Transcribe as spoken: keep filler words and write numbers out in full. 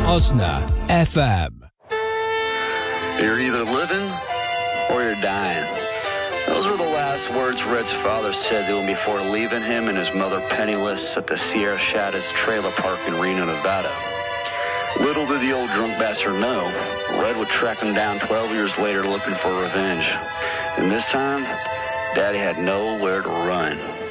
Osna F M. You're either living or you're dying. Those were the last words Red's father said to him before leaving him and his mother penniless at the Sierra Shadows trailer park in Reno, Nevada. Little did the old drunk bastard know, Red would track him down twelve years later looking for revenge. And this time, Daddy had nowhere to run.